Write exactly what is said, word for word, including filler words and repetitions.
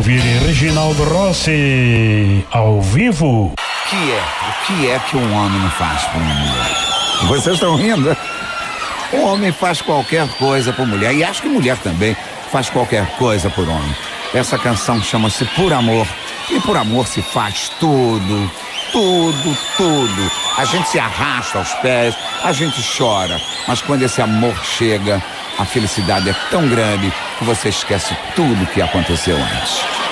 ouvir Reginaldo Rossi ao vivo. O que é? O que é que um homem não faz por uma mulher? Vocês estão rindo? O homem faz qualquer coisa por mulher, e acho que mulher também faz qualquer coisa por homem. Essa canção chama-se Por Amor, e por amor se faz tudo, tudo, tudo. A gente se arrasta aos pés, a gente chora, mas quando esse amor chega, a felicidade é tão grande que você esquece tudo que aconteceu antes.